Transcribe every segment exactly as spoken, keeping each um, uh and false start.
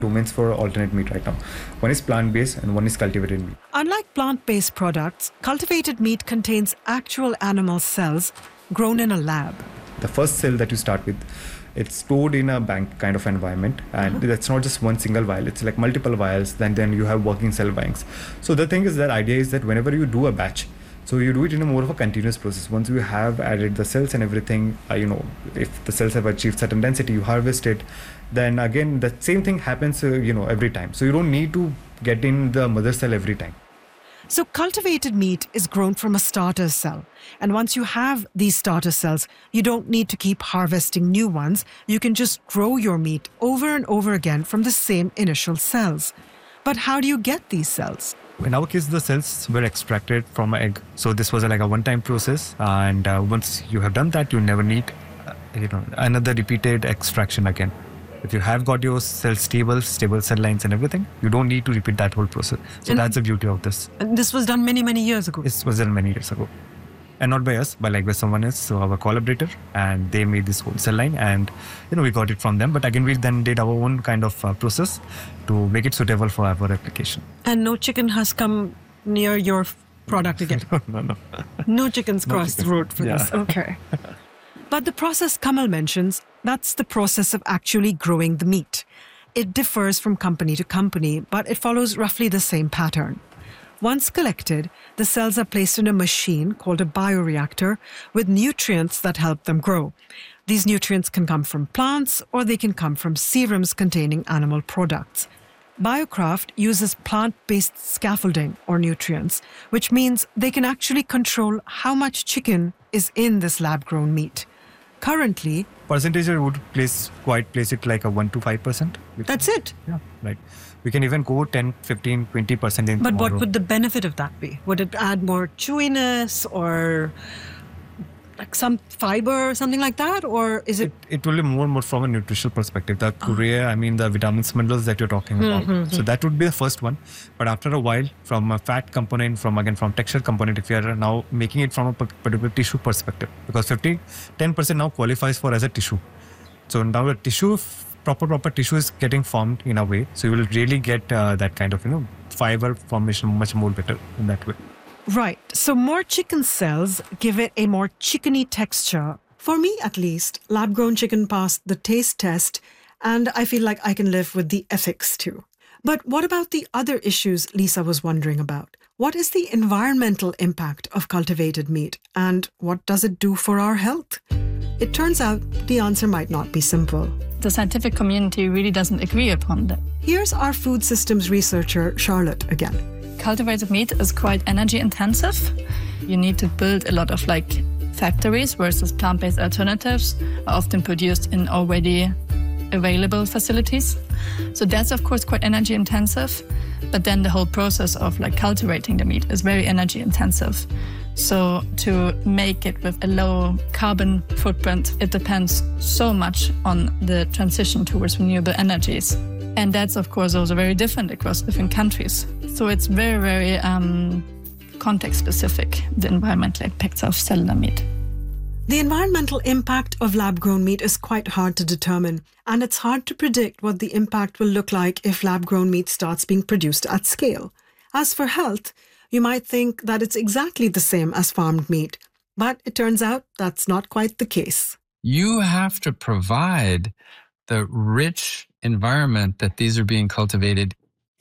domains for alternate meat right now. One is plant-based and one is cultivated meat. Unlike plant-based products, cultivated meat contains actual animal cells grown in a lab. The first cell that you start with, it's stored in a bank kind of environment, and uh-huh. that's not just one single vial, it's like multiple vials, then then you have working cell banks. So the thing is that idea is that whenever you do a batch, so you do it in a more of a continuous process. Once you have added the cells and everything, uh, you know, if the cells have achieved certain density, you harvest it. Then again, the same thing happens, uh, you know, every time. So you don't need to get in the mother cell every time. So cultivated meat is grown from a starter cell. And once you have these starter cells, you don't need to keep harvesting new ones. You can just grow your meat over and over again from the same initial cells. But how do you get these cells? In our case, the cells were extracted from an egg. So this was a, like a one-time process. And uh, once you have done that, you never need uh, you know, another repeated extraction again. If you have got your cells stable, stable cell lines and everything, you don't need to repeat that whole process. So and that's the beauty of this. And this was done many, many years ago? This was done many years ago. And not by us, but like by someone else, so our collaborator, and they made this whole cell line, and you know we got it from them. But again, we then did our own kind of uh, process to make it suitable for our application. And no chicken has come near your product again? no, no, no. No chickens no crossed chickens. the road for yeah. this. Okay. But the process Kamal mentions, that's the process of actually growing the meat. It differs from company to company, but it follows roughly the same pattern. Once collected, the cells are placed in a machine called a bioreactor with nutrients that help them grow. These nutrients can come from plants or they can come from serums containing animal products. BioCraft uses plant-based scaffolding or nutrients, which means they can actually control how much chicken is in this lab-grown meat. Currently, percentage I would place quite place it like a one to five percent. That's it? Yeah, right. We can even go ten, fifteen, twenty percent in But tomorrow. What would the benefit of that be? Would it add more chewiness or like some fiber or something like that? Or is it... It, it will be more and more from a nutritional perspective. The oh. urea, I mean the vitamins, minerals that you're talking about. Mm-hmm. So that would be the first one. But after a while, from a fat component, from again from texture component, if you are now making it from a particular tissue perspective, because fifty, ten percent now qualifies for as a tissue. So now the tissue, proper proper tissue is getting formed in a way. So you will really get uh, that kind of, you know, fiber formation much more better in that way. Right. So more chicken cells give it a more chickeny texture. For me, at least, lab-grown chicken passed the taste test, and I feel like I can live with the ethics too. But what about the other issues Lisa was wondering about? What is the environmental impact of cultivated meat, and what does it do for our health? It turns out the answer might not be simple. The scientific community really doesn't agree upon that. Here's our food systems researcher, Charlotte, again. Cultivated meat is quite energy intensive. You need to build a lot of like factories, versus plant-based alternatives are often produced in already available facilities. So that's of course quite energy intensive, but then the whole process of like cultivating the meat is very energy intensive. So to make it with a low carbon footprint, it depends so much on the transition towards renewable energies. And that's, of course, also very different across different countries. So it's very, very um, context-specific, the environmental impacts of cellular meat. The environmental impact of lab-grown meat is quite hard to determine, and it's hard to predict what the impact will look like if lab-grown meat starts being produced at scale. As for health, you might think that it's exactly the same as farmed meat, but it turns out that's not quite the case. You have to provide the rich environment that these are being cultivated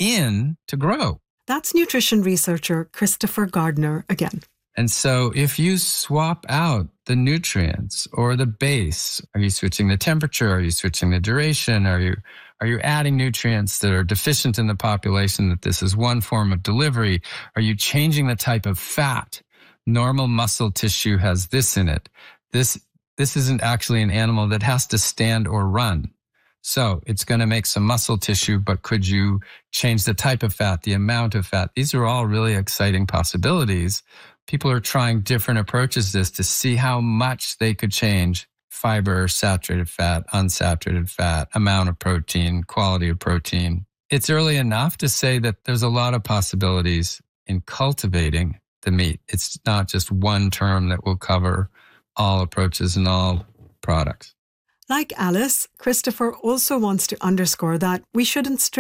in to grow. That's nutrition researcher Christopher Gardner again. And so if you swap out the nutrients or the base, are you switching the temperature? Are you switching the duration? Are you are you adding nutrients that are deficient in the population, that this is one form of delivery? Are you changing the type of fat? Normal muscle tissue has this in it. This this isn't actually an animal that has to stand or run. So it's going to make some muscle tissue, but could you change the type of fat, the amount of fat? These are all really exciting possibilities. People are trying different approaches to this to see how much they could change fiber, saturated fat, unsaturated fat, amount of protein, quality of protein. It's early enough to say that there's a lot of possibilities in cultivating the meat. It's not just one term that will cover all approaches and all products. Like Alice, Christopher also wants to underscore that we shouldn't stray